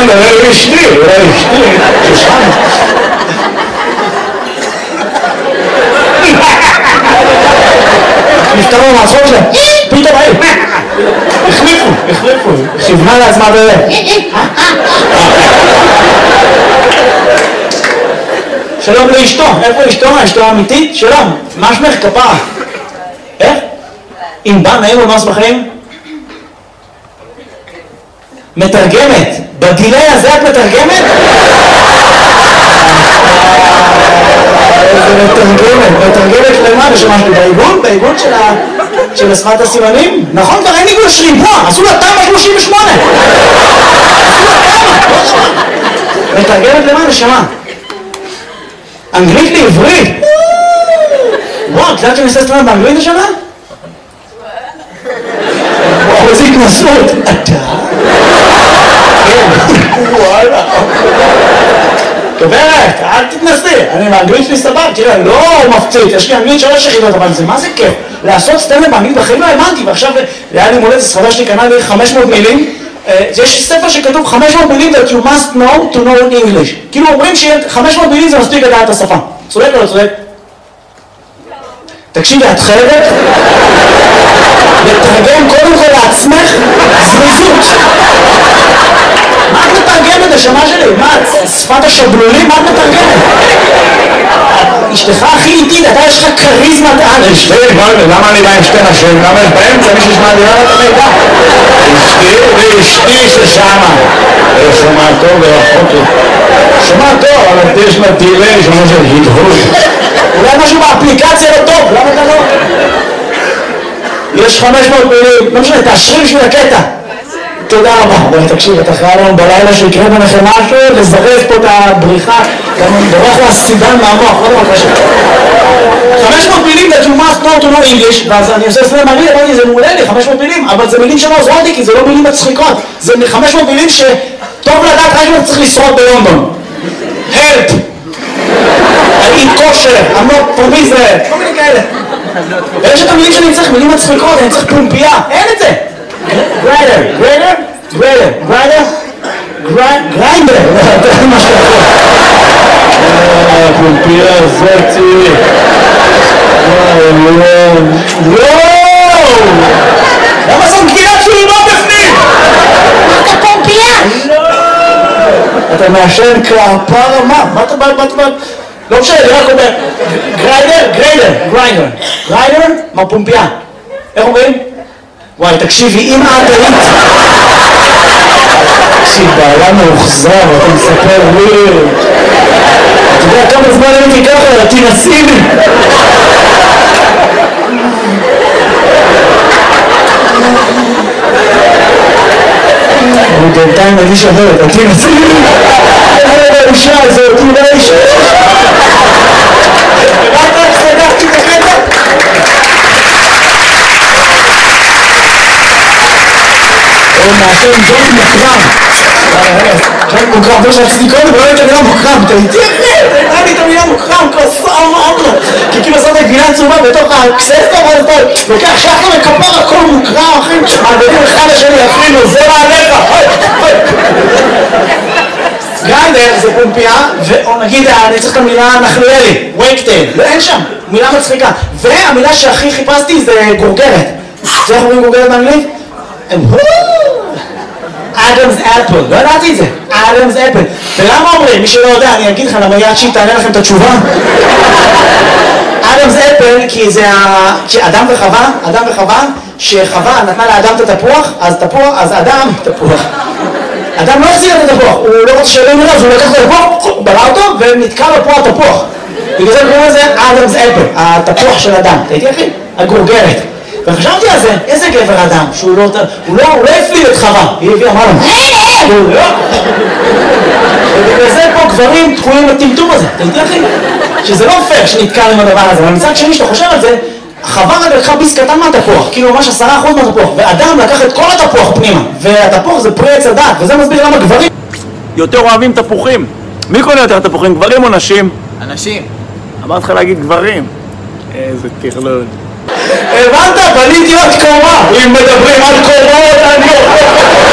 אשתי, שושן. נפטרו מהצחוק שלהם, פתאום היו, החליפו, כיוונה לעצמה באמת. שלום לאשתו, איפה אשתו? אשתו האמיתית? שלום, מה שמך כפרה? איך? אם בא נעים ומס בחיים? מתרגמת, בדילי הזה את מתרגמת? איזה מתרגמת למה? ושמשהו בעיגון של השפת הסימנים? נכון, כבר אין עיגון שריבוע, עשו לה תמה 38. מתרגמת למה? נשמה. אנגלית לעברית? וואו, את יודעת שאני עושה סטרנד באנגלית השנה? וואו, איזה התנסות. אתה? וואלה. גברת, אל תתנסי, אני באנגלית שלי סבב, תראה, לא מפציץ, יש לי אנגלית 3 יחידות, אבל זה מה זה כיף? לעשות סטנדאפ באנגלית בחיים לא האמנתי, ועכשיו היה לי מולדת ספרדה שלי קנה לי 500 מילים, יש ספר שכתוב 500 מילים that you must know to know English, כאילו אומרים ש500 מילים זה מספיק לדעת את השפה, צודק או לא צודק? תקשיבי, את חייבת לתרגם קודם כל לעצמך זריזות. מה את מתרגמת השמה שלי? מה, שפת השבלולים? מה את מתרגמת? אשתך הכי איטית, אתה יש לך כריזמת על. אשתי, למה אני בא עם שתי נשים? למה יש באמצע מישהו שמע דירה את המידע? אשתי ששמה. שומע טוב ורחוק לי. שומע טוב, אבל יש לה דילי, שומע של הדהוד. אולי משהו באפליקציה לא טוב, למה אתה לא? יש 500 מילים, לא משנה, תאשרי בשביל הקטע. תודה רבה. בואי תקשיב, אתה חייב לנו בלילה שיקרה ביניכם משהו, לזרז פה את הבריחה, גם דורך לו הסידן מהמוח, לא דבר קשה. 500 מילים that you must know to know English, ואז אני עושה סלם מראה, אמרתי, זה מעולה לי, 500 מילים, אבל זה מילים שלא עוזרות לי, כי זה לא מילים מצחיקות. זה 500 מילים שטוב לדעת רק אם צריך לשרוד בלונדון. help! I eat kosher, I'm not from Israel, כל מיני כאלה. ויש את המילים שאני צריך, מילים מצחיקות, אני צריך פומפייה, אין את זה. גריינדר, מה שאתה יכול. פומפייה זאתי. וואו! למה זו מגילה שלי לא בפנים? אתה פומפייה? לא! אתה מעשן כפרה מה? מה אתה בא? לא משנה, אני רק אומר גריינדר, מה פומפייה? איך אומרים? וואי, תקשיבי, אם את היית... תקשיב, בעלה מאוחזר, אתה מספר לי... אתה יודע כמה זמן הייתי ככה, תנסי לי! אני בינתיים מגיש אחרת, תנסי לי! איזה האישה הזאת, איזה האישה! רק סגרתי בקטע? הוא מעשן ג'ון מוקרם. ג'ון מוקרם, לא שרציתי קודם, ולא הייתה מילה מוקרם. אתה איתי אחרי, אתה הייתה לי את המילה מוקרם, כוסה אמרנו. כי כאילו עשת את גבינה צהובה בתוך הקססטה, אבל אתה לוקח שחר וכפר, הכל מוקרם, אחים. מעבדים אחד השני, אפילו, זה מעליך. גריינדר זה פומפייה, או נגיד, אני צריך את המילה נחליאלי, וייקטייל, אין שם, מילה מצחיקה. והמילה שהכי חיפשתי זה גורגרת. זה איך אומרים גורגרת באנגלית? אדמס אפל, לא ידעתי את זה, אדמס אפל. ולמה אומרים? מי שלא יודע, אני אגיד לך, למה יד שיט תענה לכם את התשובה? אדמס אפל, כי זה אדם וחווה, שחווה נתנה לאדם את התפוח, אז אדם, תפוח. אדם לא החזיר את התפוח, הוא לא רוצה שאלה מראה, אז הוא לקח את התפוח, ברא אותו, ונתקע לו פה התפוח. בגלל זה קוראים לזה אדמס אפל, התפוח של אדם. אתה איתי אחי? הגורגרת. וחשבתי על זה, איזה גבר אדם, שהוא לא הפליל את חווה, היא הביאה, אמרה לו, ובגלל זה פה גברים תקועים לטמטום הזה, אתה איתי אחי? שזה לא פייר שנתקע עם הדבר הזה, אבל מצד שני שאתה חושב על זה, חווה רק לקחה ביס קטן מהתפוח, כאילו ממש 10% מהתפוח, ואדם לקח את כל התפוח פנימה, והתפוח זה פרי עץ הדעת, וזה מסביר למה גברים יותר אוהבים תפוחים. מי קונה יותר תפוחים, גברים או נשים? אנשים. אמרת לך להגיד גברים. איזה תכלול. הבנת? בניתי עוד קומה. אם מדברים על קומות, אני...